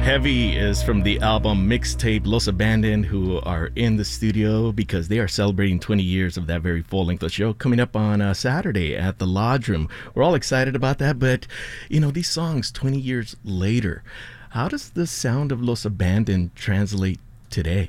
Heavy is from the album Mixtape Los Abandoned, who are in the studio because they are celebrating 20 years of that very full-length show coming up on Saturday at the Lodge Room. We're all excited about that, but, you know, these songs 20 years later, how does the sound of Los Abandoned translate today?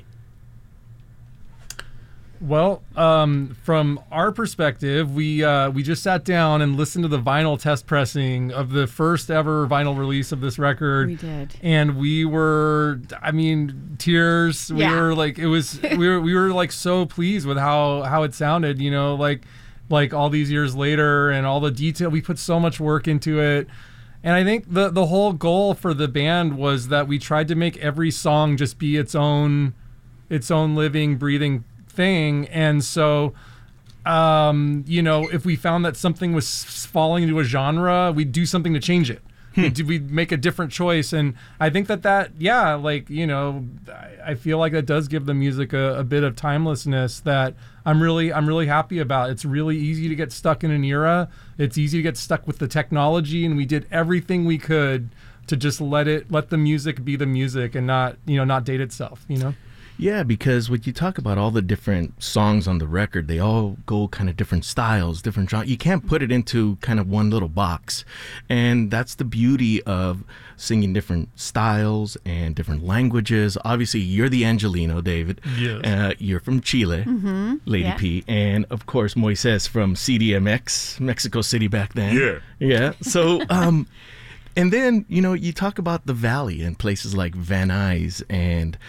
Well, from our perspective, we just sat down and listened to the vinyl test pressing of the first ever vinyl release of this record. We did, and we were, I mean, tears. We were like, it was, we were like so pleased with how it sounded. You know, like all these years later, and all the detail. We put so much work into it. And I think the whole goal for the band was that we tried to make every song just be its own living, breathing thing. And so, you know, if we found that something was falling into a genre, we'd do something to change it. We'd make a different choice. And I think that like, you know, I feel like that does give the music a bit of timelessness that I'm really happy about. It's really easy to get stuck in an era. It's easy to get stuck with the technology, and we did everything we could to just let the music be the music and not date itself, you know? Yeah, because when you talk about all the different songs on the record, they all go kind of different styles, different genres. You can't put it into kind of one little box. And that's the beauty of singing different styles and different languages. Obviously, you're the Angelino, David. Yes. You're from Chile, Lady P. And, of course, Moises from CDMX, Mexico City back then. Yeah. Yeah. So, and then, you know, you talk about the Valley and places like Van Nuys and...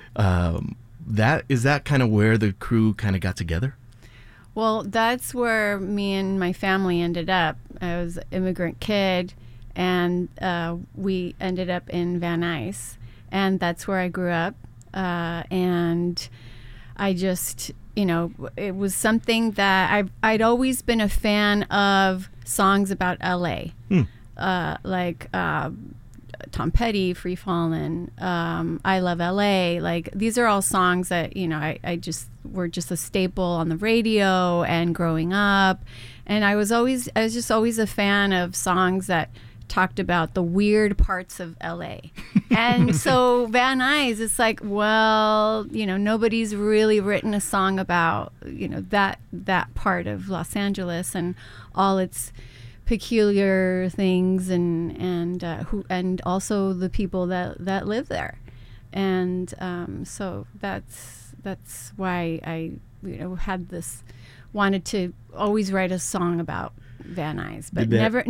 that kind of where the crew kind of got together? Well, that's where me and my family ended up. I was an immigrant kid, and we ended up in Van Nuys, and that's where I grew up. And I just, you know, it was something that I'd always been a fan of songs about LA, like Tom Petty, Free Fallin', I Love LA. Like, these are all songs that, you know, I just were just a staple on the radio and growing up. And I was just always a fan of songs that talked about the weird parts of LA. And so Van Nuys, it's like, well, you know, nobody's really written a song about, you know, that part of Los Angeles and all its peculiar things and also the people that live there. And so that's why I, you know, wanted to always write a song about Van Nuys, but never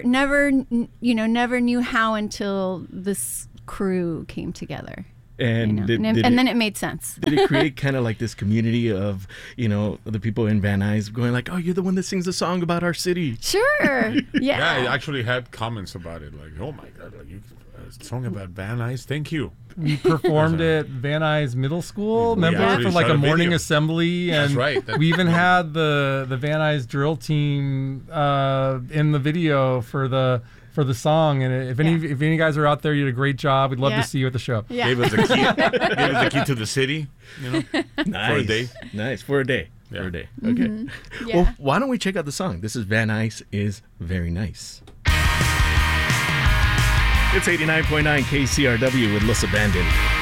knew how until this crew came together. And, you know? And then it made sense. Did it create kind of like this community of, you know, the people in Van Nuys going like, oh, you're the one that sings a song about our city? Sure. Yeah. Yeah, I actually had comments about it. Like, oh my God, like, a song about Van Nuys? Thank you. We performed at Van Nuys Middle School, remember, for like a morning assembly. And that's right. We even had the Van Nuys drill team in the video for the song. And if any guys are out there, you did a great job. We'd love to see you at the show. Yeah. Gave us a key to the city, you know, Nice. for a day. Nice. For a day. Yeah. For a day. Okay. Yeah. Well, why don't we check out the song? This is Van Nuys is Very Nice. It's 89.9 KCRW with Los Abandoned.